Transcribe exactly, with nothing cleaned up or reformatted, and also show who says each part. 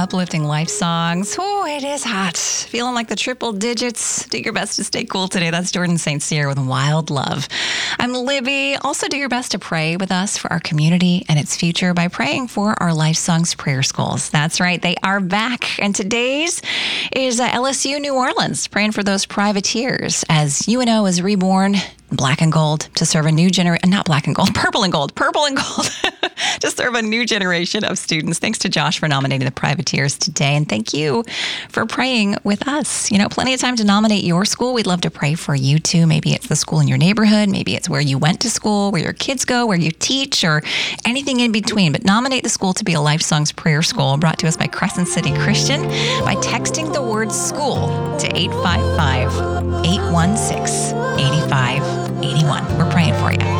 Speaker 1: uplifting life songs. Oh, it is hot. Feeling like the triple digits. Do your best to stay cool today. That's Jordan Saint Cyr with Wild Love. I'm Libby. Also, do your best to pray with us for our community and its future by praying for our Life Songs prayer schools. That's right. They are back. And today's is uh, L S U New Orleans, praying for those privateers as U N O is reborn black and gold to serve a new generation, not black and gold, purple and gold, purple and gold to serve a new generation of students. Thanks to Josh for nominating the privateers today. And thank you for praying with us. You know, plenty of time to nominate your school. We'd love to pray for you too. Maybe it's the school in your neighborhood. Maybe it's where you went to school, where your kids go, where you teach, or anything in between. But nominate the school to be a Life Songs prayer school, brought to us by Crescent City Christian by texting the word school to eight five five, eight one six, eight five eight one. We're praying for you.